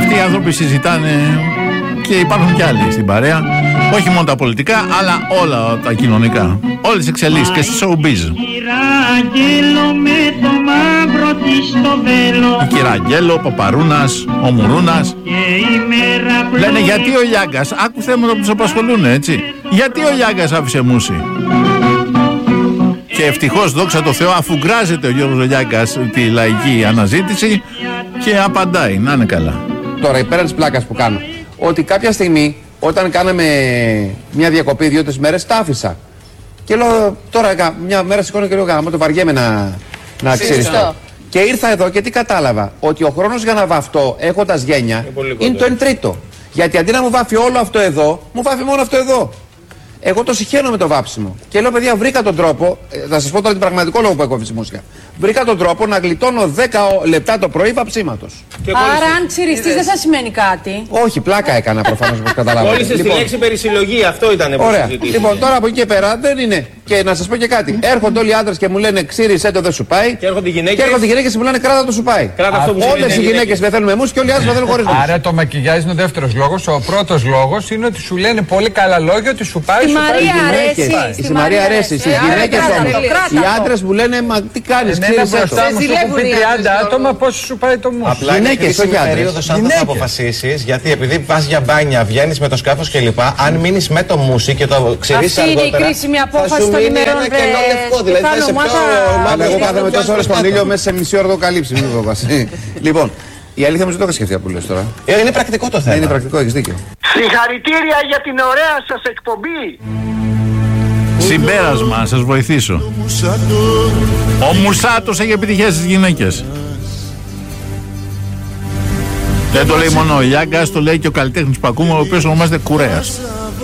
Αυτοί οι άνθρωποι συζητάνε και υπάρχουν κι άλλοι στην παρέα. Όχι μόνο τα πολιτικά, αλλά όλα τα κοινωνικά. Όλες τις εξελίξεις και στη showbiz. Η κυρία Αγγέλο, ο Παπαρούνας, ο Μουρούνας. Λένε γιατί ο Λιάγκας, άκου θέματα που τους απασχολούν, έτσι. Γιατί ο Λιάγκας άφησε μουσι. Και ευτυχώς, δόξα τω Θεώ, αφουγκράζεται ο Γιώργος Λιάγκας τη λαϊκή αναζήτηση και απαντάει. Να είναι καλά. Τώρα, πέρα της πλάκας που κάνω, ότι κάποια στιγμή, όταν κάναμε μια διακοπή 2-3 μέρες, τα άφησα. Και λέω, τώρα μια μέρα σηκώνω και λέω, γάμο, το βαριέμαι να ξυριστώ. Και ήρθα εδώ και τι κατάλαβα, ότι ο χρόνος για να βαφτώ, έχοντας γένεια, είναι το 1/3. Γιατί αντί να μου βάφει όλο αυτό εδώ, μου βάφει μόνο αυτό εδώ. Εγώ το συχαίνω με το βάψιμο. Και λέω, παιδιά, βρήκα τον τρόπο, θα σας πω τώρα την πραγματικό λόγο που έκοβε η μουσικά. Βρήκα τον τρόπο να γλιτώνω 10 λεπτά το πρωί βαψίματος. Άρα, αν ξυριστείς δεν θα σημαίνει κάτι. Όχι, πλάκα έκανα προφανώς, όπως καταλάβατε. Κόλλησε στη λέξη περισυλλογή, αυτό ήταν που συζητήσαμε. Λοιπόν, τώρα από εκεί και πέρα δεν είναι. Και να σας πω και κάτι. Έρχονται όλοι οι άντρες και μου λένε ξύρισε το, δεν σου πάει. Και έρχονται οι γυναίκες. Και έρχονται οι γυναίκες και μου λένε κράτα το, σου πάει. Όλες οι γυναίκες πεθαίνουν με μουσ και όλοι οι άντρες πεθαίνουν χωρίς μουσ. Άρα το μακιγιάζ είναι ο δεύτερος λόγος. Ο πρώτος λόγος είναι ότι σου λένε πολύ καλά λόγια, ότι σου πάει. Στη Μαρία αρέσει. Οι γυναίκες όμως. Οι άντρες μου λένε μα τι κάνεις, ξύρισε το. Σου έχουν πει 30 άτομα πώς σου πάει το μουσ. Απλά γυναίκες, όχι άντρες. περίοδος αν θα αποφασίσεις, γιατί επειδή πας για μπάνια, βγαίνεις με το σκάφος κλπ. Αν μείνεις με το μουσι και το ξυρίσεις αργότερα. Αυτή είναι η κρίσιμη απόφαση των ημερών. Ένα κενό λευκό, δηλαδή θα είσαι πιο. Εγώ κάθομαι τόσες ώρες στον ήλιο μέσα σε μισή ώρα το καλύψει. Μην φοβάσαι. Λοιπόν, η αλήθεια μου δεν το είχα σκεφτεί που λες τώρα. Είναι πρακτικό το θέμα. Είναι πρακτικό, έχεις δίκιο. Συγχαρητήρια για την ωραία σας εκπομπή. Συμπέρασμα, να σας βοηθήσω. Ο Μουσάτος έχει επιτυχία στις γυναίκες. Δεν το λέει μόνο ο Λιάγκας, το λέει και ο καλλιτέχνης που ακούμε, ο οποίος ονομάζεται Κουρέας.